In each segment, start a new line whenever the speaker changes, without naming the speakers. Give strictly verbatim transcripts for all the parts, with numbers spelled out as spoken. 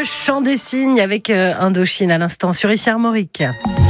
Le chant des cygnes avec euh, Indochine à l'instant sur Ici Armorique.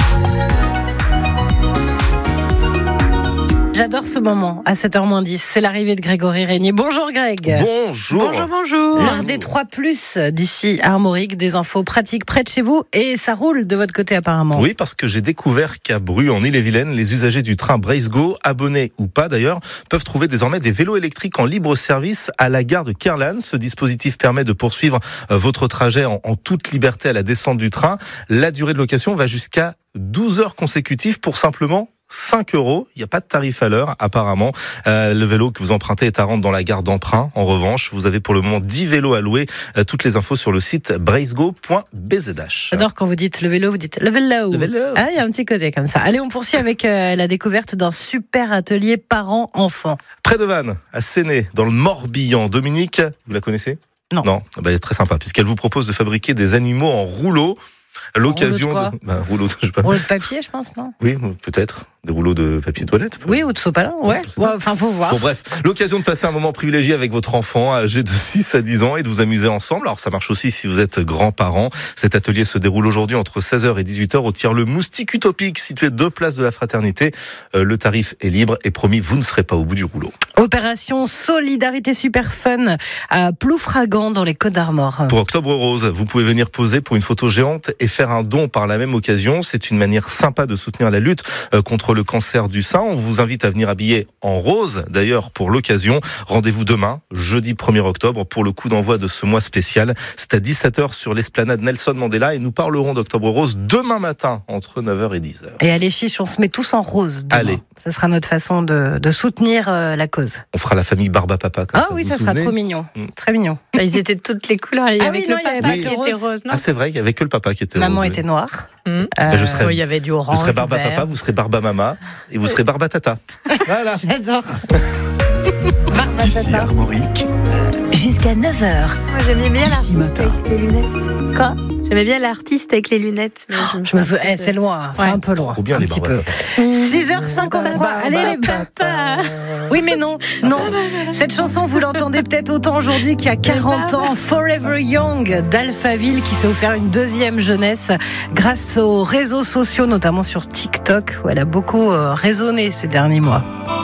J'adore ce moment à sept heures moins dix. C'est l'arrivée de Grégory Régnier. Bonjour Greg.
Bonjour.
Bonjour, bonjour. L'heure des trois plus d'ici Armorique, des infos pratiques près de chez vous. Et ça roule de votre côté apparemment.
Oui, parce que j'ai découvert qu'à Bru, en Ille-et-Vilaine, les usagers du train Brace-Go, abonnés ou pas d'ailleurs, peuvent trouver désormais des vélos électriques en libre service à la gare de Kerlan. Ce dispositif permet de poursuivre votre trajet en, en toute liberté à la descente du train. La durée de location va jusqu'à douze heures consécutives pour simplement cinq euros. Il n'y a pas de tarif à l'heure, apparemment. Euh, le vélo que vous empruntez est à rendre dans la gare d'emprunt. En revanche, vous avez pour le moment dix vélos à louer. Euh, toutes les infos sur le site bracego point b z h.
J'adore quand vous dites le vélo, vous dites le vélo.
Le vélo.
Ah, il y a un petit côté comme ça. Allez, on poursuit avec euh, la découverte d'un super atelier parents-enfants.
Près de Vannes, à Séné, dans le Morbihan. Dominique, vous la connaissez ?
Non.
Non, bah, elle est très sympa, puisqu'elle vous propose de fabriquer des animaux en rouleau. L'occasion
rouleau de quoi
de, bah, rouleau, je sais pas.
Rouleau de papier, je pense, non ?
Oui, peut-être. Des rouleaux de papier toilette.
Oui, ou de sopalin, ouais. ouais enfin, faut voir.
Bon, bref, l'occasion de passer un moment privilégié avec votre enfant âgé de six à dix ans et de vous amuser ensemble. Alors, ça marche aussi si vous êtes grands-parents. Cet atelier se déroule aujourd'hui entre seize heures et dix-huit heures au Tiers-le Moustique Utopique, situé deux places de la Fraternité. Euh, le tarif est libre et promis, vous ne serez pas au bout du rouleau.
Opération Solidarité Super Fun à Ploufragan dans les Côtes-d'Armor.
Pour Octobre Rose, vous pouvez venir poser pour une photo géante et faire un don par la même occasion. C'est une manière sympa de soutenir la lutte contre le cancer du sein. On vous invite à venir habiller en rose, d'ailleurs, pour l'occasion. Rendez-vous demain, jeudi premier octobre, pour le coup d'envoi de ce mois spécial. C'est à dix-sept heures sur l'esplanade Nelson Mandela et nous parlerons d'Octobre Rose demain matin, entre neuf heures et dix heures.
Et allez chiche, on se met tous en rose demain.
Allez.
Ça sera notre façon de, de soutenir euh, la cause.
On fera la famille Barba Papa. Comme
ah
ça,
oui,
vous
ça
vous
sera
souvenez
trop mignon.
Mmh.
Très mignon.
Ils étaient de toutes les couleurs. Il y
ah
avait
oui,
que
non,
le papa
il y avait
qui
rose.
était rose, non ?
Ah, c'est vrai, il n'y avait que le papa qui était
Maman
rose.
était
oui.
noire.
Mmh.
Euh,
Ben, je serai,
oui, il y avait du orange.
vous serez Barba
vert.
Papa, vous serez Barba Mama et vous serez Barba Tata. Voilà.
J'adore.
Ici Armorique,
Jusqu'à neuf heures. Moi, j'aimais bien
Ici
l'artiste
matin.
avec les lunettes. Quoi ? J'aimais bien l'artiste avec les lunettes. Mais je me,
Je me souviens, eh, c'est loin,
Ouais.
c'est un peu loin.
Trop bien
un
les
petit
Barba
peu.
Papa.
six heures cinquante-trois. Allez les papas. Oui mais non, non. Cette chanson vous l'entendez peut-être autant aujourd'hui qu'il y a quarante ans. Forever Young d'Alphaville qui s'est offert une deuxième jeunesse grâce aux réseaux sociaux, notamment sur TikTok où elle a beaucoup euh, résonné ces derniers mois.